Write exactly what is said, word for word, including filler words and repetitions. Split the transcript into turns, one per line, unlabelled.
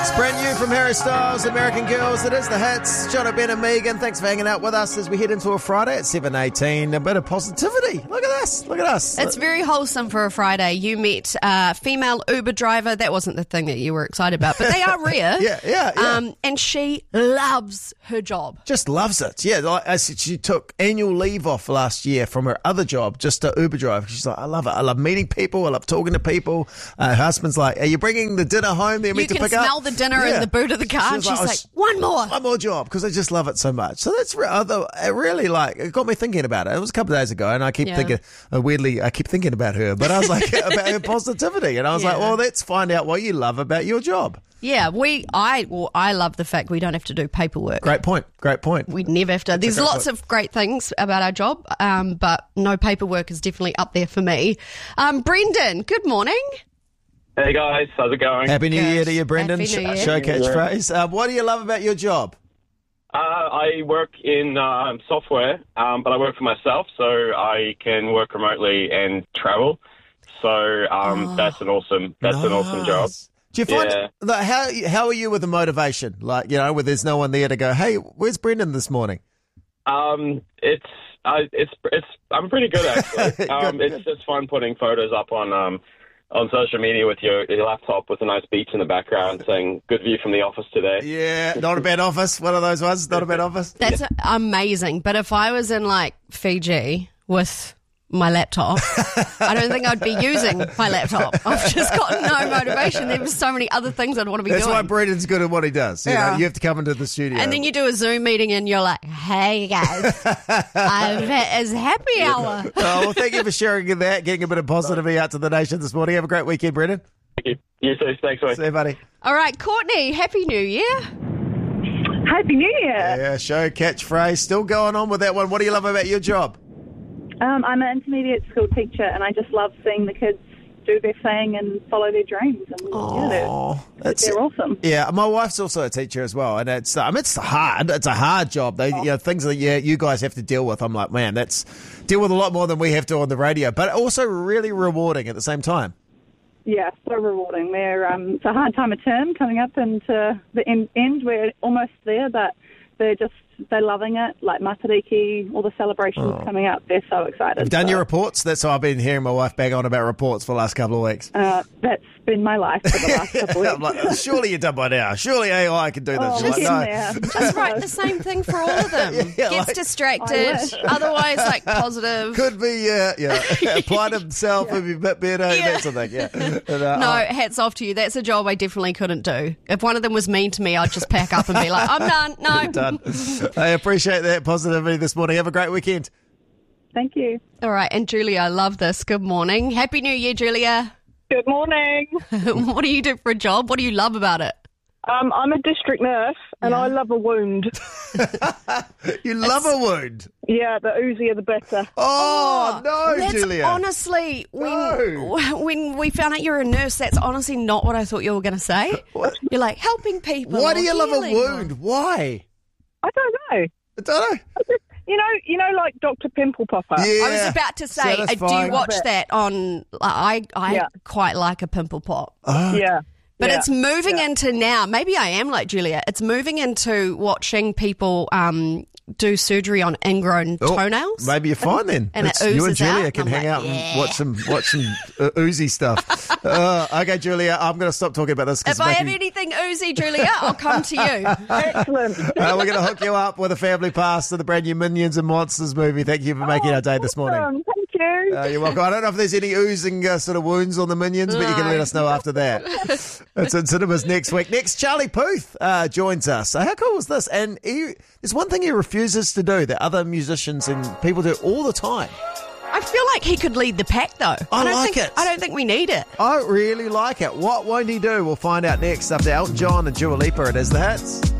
Brand new from Harry Styles, American Girls. It is the hits. John Ben and Megan, thanks for hanging out with us as we head into a Friday at seven eighteen. A bit of positivity. Look at this. Look at us.
It's very wholesome for a Friday. You met a female Uber driver. That wasn't the thing that you were excited about, but they are rare.
yeah, yeah, yeah.
Um, and she loves her job.
Just loves it. Yeah, like I said, she took annual leave off last year from her other job just to Uber drive. She's like, I love it. I love meeting people. I love talking to people. Uh, her husband's like, are you bringing the dinner home that you're meant
You
to
can
pick up?
smell the dinner
Yeah.
in the boot of the car,
She
and
was
she's
like,
like,
"Oh,
one more.
One more job, because I just love it so much. So that's re- although it really like it got me thinking about it. It was a couple of days ago, and I keep
Yeah.
thinking uh, weirdly, I keep thinking about her, but I was like about her positivity, and I was
Yeah.
like, well, let's find out what you love about your job.
Yeah, we. I. Well, I love the fact we don't have to do paperwork.
Great point. Great point.
We never have to. There's
great
lots
point.
of great things about our job, um, but no paperwork is definitely up there for me. Um, Brendan, good morning.
Hey guys, how's it going?
Happy New
Good.
Year to you, Brendan.
Happy New Year.
Show catchphrase. Uh, what do you love about your job?
Uh, I work in uh, software, um, but I work for myself, so I can work remotely and travel. So um, that's an awesome. That's an awesome job.
Nice. Do you find
Yeah.
like, how how are you with the motivation? Like, you know, where there's no one there to go, hey, where's Brendan this morning?
Um, it's I, it's it's I'm pretty good actually. um,
Good.
it's just fun putting photos up on um, on social media with your, your laptop with a nice beach in the background, saying "good view from the office today."
Yeah, not a bad office. One of those ones. Not a bad office.
That's amazing. But if I was in like Fiji with my laptop, I don't think I'd be using my laptop. I've just got no motivation. There were so many other things I'd want to be
That's
doing.
why Brendan's good at what he does. You
Yeah.
know, you have to come into the studio.
And then you do a Zoom meeting and you're like, hey guys, I've it's happy hour.
Oh, well, thank you for sharing that, getting a bit of positivity out to the nation this morning. Have a great weekend, Brendan.
Thank you. You too. Thanks, mate.
See you, buddy.
All right, Courtney, Happy New Year.
Happy New Year.
Yeah, show catchphrase. Still going on with that one. What do you love about your job?
Um, I'm an intermediate school teacher, and I just love seeing the kids do their thing and follow their dreams. And yeah, they're,
Oh, that's
they're awesome.
Yeah, my wife's also a teacher as well, and it's I mean it's hard. It's a hard job. They, you know, things that yeah, you guys have to deal with. I'm like, man, that's deal with a lot more than we have to on the radio, but also really rewarding at the same time.
Yeah, so rewarding. They're, um, it's a hard time of term coming up into the end, end. We're almost there, but they're just they're loving it. Like Matariki, all the celebrations coming up. They're so excited.
You've done
So,
your reports. That's why I've been hearing my wife bang on about reports for the last couple of weeks.
Uh, that's been my life for the last couple
I'm
of weeks.
like, surely you're done by now. Surely A I can do this.
Oh,
She's
getting
like, no.
there.
Just write the same thing for all of them.
Yeah,
Gets
like-
distracted.
I wish.
Otherwise, like positive.
Could be, yeah, yeah. Applied himself would be a bit better.
Yeah.
That sort of thing, yeah. And, uh,
No,
I-
hats off to you. That's a job I definitely couldn't do. If one of them was mean to me, I'd just pack up and be like, I'm done. No.
done. I appreciate that positivity this morning. Have a great weekend.
Thank you.
All right. And Julia, I love this. Good morning. Happy New Year, Julia.
Good morning.
What do you do for a job? What do you love about it?
Um, I'm a district nurse and
Yeah.
I love a wound.
You love a wound.
Yeah, the oozier the better.
Oh, no,
that's
Julia.
honestly, when,
No.
when we found out you're a nurse, that's honestly not what I thought you were going to say. You're like, helping people.
Why
or
do you love a
healing or-
wound? Why?
I don't know.
I don't know.
You know, you know, like Doctor Pimple Popper.
Yeah.
I was about to say, uh, do you
Satisfying.
watch that on? I I
Yeah.
quite like a pimple pop,
Oh,
Yeah.
but
yeah.
it's moving
yeah.
into now. Maybe I am like Julia. It's moving into watching people um, do surgery on ingrown
oh,
toenails.
Maybe you're fine then.
And it
It's- you and
oozes
Julia
out,
can
and I'm
hang
like,
out
yeah.
and watch some watch some uh, oozy stuff. uh, okay, Julia, I'm going to stop talking about this. 'cause
If I
it's
have
making-
anything oozy, Julia, I'll come to you.
Excellent.
Uh, we're going to hook you up with a family pass to the brand new Minions and Monsters movie. Thank you for making our day this morning.
Um, thank you.
Uh, you're welcome. I don't know if there's any oozing uh, sort of wounds on the Minions, but you can
No.
let us know after that. It's in cinemas next week. Next, Charlie Puth uh, joins us. So how cool was this? And he, there's one thing he refuses to do that other musicians and people do all the time.
I feel like he could lead the pack, though.
I
don't
like
think,
it.
I don't think we need it.
I really like it. What won't he do? We'll find out next after Elton John and Dua Lipa. It is the hits.